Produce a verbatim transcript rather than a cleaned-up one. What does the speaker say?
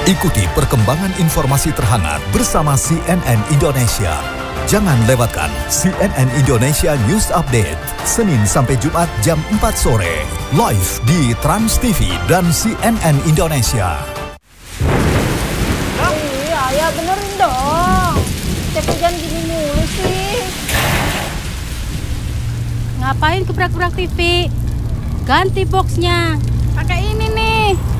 Ikuti perkembangan informasi terhangat bersama C N N Indonesia. Jangan lewatkan C N N Indonesia News Update, Senin sampai Jumat jam empat sore, live di Trans T V dan C N N Indonesia. Iya, ya benerin dong. Cek hujan gini mulu sih. Ngapain gebrak-gebrak T V? Ganti boxnya. Pakai ini nih.